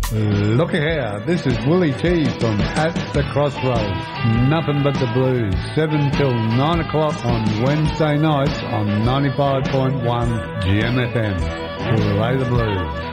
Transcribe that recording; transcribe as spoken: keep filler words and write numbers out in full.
Look here, this is Willie T from At the Crossroads. Nothing but the blues. seven till nine o'clock on Wednesday nights on ninety-five point one G M F M. Play the blues.